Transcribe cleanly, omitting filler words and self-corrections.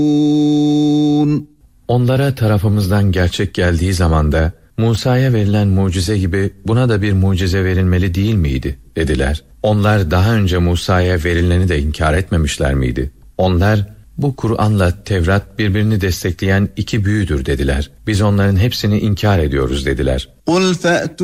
Onlara tarafımızdan gerçek geldiği zaman da Musa'ya verilen mucize gibi buna da bir mucize verilmeli değil miydi dediler. Onlar daha önce Musa'ya verileni de inkar etmemişler miydi? Onlar bu Kur'an'la Tevrat birbirini destekleyen iki büyüdür dediler. Biz onların hepsini inkar ediyoruz dediler.